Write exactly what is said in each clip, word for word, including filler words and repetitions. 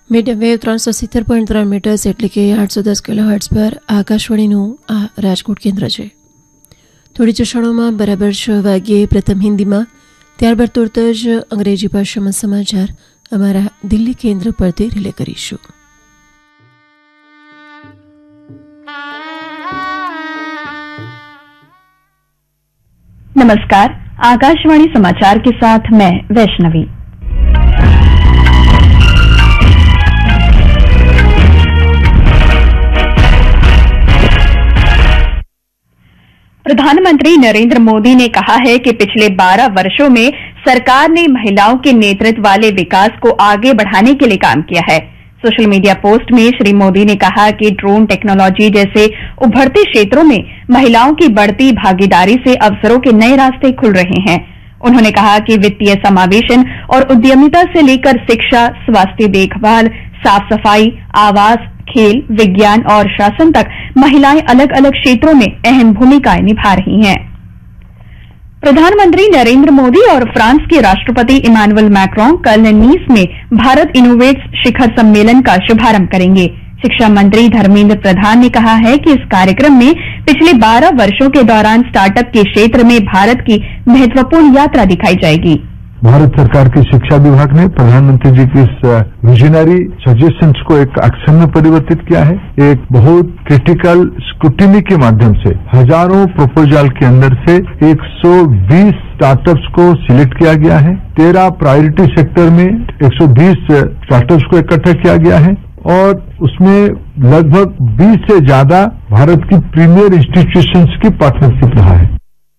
Medium wave ત્રણસો સિત્તેર point ત્રણ મીટર્સ એટલે કે આઠસો દસ કિલો હર્ટ્ઝ પર આકાશવાણીનું આ રાજકોટ કેન્દ્ર છે. થોડી જ ક્ષણોમાં બરાબર છ વાગ્યે પ્રથમ હિન્દીમાં, ત્યારબાદ તુરત જ અંગ્રેજી ભાષામાં સમાચાર અમારા દિલ્હી કેન્દ્ર પરથી રિલે કરીશું. नमस्कार, आकाशवाणी समाचार के साथ मैं वैष्णवी. प्रधानमंत्री नरेंद्र मोदी ने कहा है कि पिछले बारह वर्षों में सरकार ने महिलाओं के नेतृत्व वाले विकास को आगे बढ़ाने के लिए काम किया है. सोशल मीडिया पोस्ट में श्री मोदी ने कहा कि ड्रोन टेक्नोलॉजी जैसे उभरते क्षेत्रों में महिलाओं की बढ़ती भागीदारी से अवसरों के नए रास्ते खुल रहे हैं. उन्होंने कहा कि वित्तीय समावेशन और उद्यमिता से लेकर शिक्षा, स्वास्थ्य देखभाल, साफ सफाई, आवास, खेल, विज्ञान और शासन तक महिलाएं अलग अलग क्षेत्रों में अहम भूमिकाएं निभा रही हैं. प्रधानमंत्री नरेंद्र मोदी और फ्रांस के राष्ट्रपति इमानुएल मैक्रों कल नीस में भारत इनोवेट्स शिखर सम्मेलन का शुभारंभ करेंगे. शिक्षा मंत्री धर्मेंद्र प्रधान ने कहा है कि इस कार्यक्रम में पिछले बारह वर्षों के दौरान स्टार्टअप के क्षेत्र में भारत की महत्वपूर्ण यात्रा दिखाई जाएगी. भारत सरकार की शिक्षा विभाग ने प्रधानमंत्री जी की इस विजनरी सजेशंस को एक एक्शन में परिवर्तित किया है. एक बहुत क्रिटिकल स्क्रूटिनी के माध्यम से हजारों प्रपोजल के अंदर से एक सौ बीस स्टार्टअप्स को सिलेक्ट किया गया है. तेरह प्रायोरिटी सेक्टर में एक सौ बीस स्टार्टअप्स को इकट्ठा किया गया है और उसमें लगभग बीस से ज्यादा भारत की प्रीमियर इंस्टीट्यूशंस की पार्टनरशिप रहा है.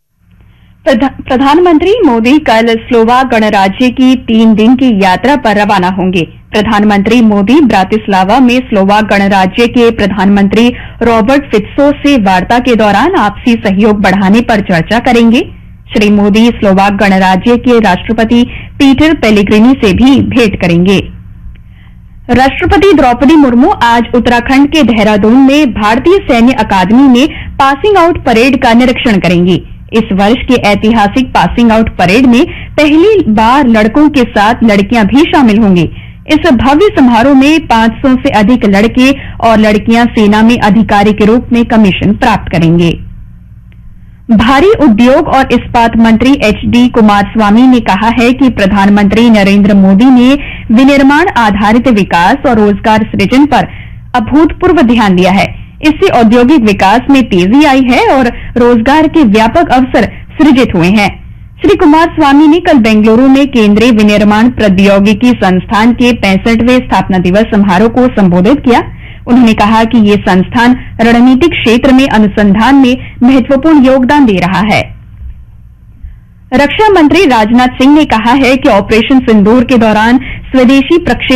प्रधानमंत्री मोदी कल स्लोवाक गणराज्य की तीन दिन की यात्रा पर रवाना होंगे. प्रधानमंत्री मोदी ब्रातिस्लावा में स्लोवाक गणराज्य के प्रधानमंत्री रॉबर्ट फित्सो से वार्ता के दौरान आपसी सहयोग बढ़ाने पर चर्चा करेंगे. श्री मोदी स्लोवाक गणराज्य के राष्ट्रपति पीटर पेलेग्रिनी से भी भेंट करेंगे. राष्ट्रपति द्रौपदी मुर्मू आज उत्तराखंड के देहरादून में भारतीय सैन्य अकादमी में पासिंग आउट परेड का निरीक्षण करेंगी. इस वर्ष के ऐतिहासिक पासिंग आउट परेड में पहली बार लड़कों के साथ लड़कियां भी शामिल होंगी. इस भव्य समारोह में पांच सौ से अधिक लड़के और लड़कियां सेना में अधिकारी के रूप में कमीशन प्राप्त करेंगे. भारी उद्योग और इस्पात मंत्री एच डी कुमारस्वामी ने कहा है कि प्रधानमंत्री नरेंद्र मोदी ने विनिर्माण आधारित विकास और रोजगार सृजन पर अभूतपूर्व ध्यान दिया है. इससे औद्योगिक विकास में तेजी आई है और रोजगार के व्यापक अवसर सृजित हुए हैं. श्री कुमारस्वामी ने कल बेंगलुरु में केंद्रीय विनिर्माण प्रौद्योगिकी संस्थान के पैंसठवें स्थापना दिवस समारोह को संबोधित किया. उन्होंने कहा कि ये संस्थान रणनीतिक क्षेत्र में अनुसंधान में महत्वपूर्ण योगदान दे रहा है. रक्षा मंत्री राजनाथ सिंह ने कहा है कि ऑपरेशन सिंदूर के दौरान स्वदेशी प्रक्षेपण